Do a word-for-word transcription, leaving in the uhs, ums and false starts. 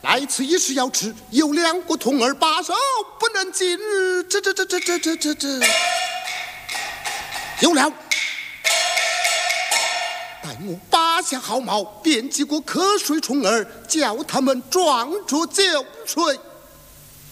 来此一事要迟，有两个童儿把守，不能今日。这这这这这这这这，有了！待我拔下毫毛，编辑过瞌睡虫儿，叫他们撞着就睡。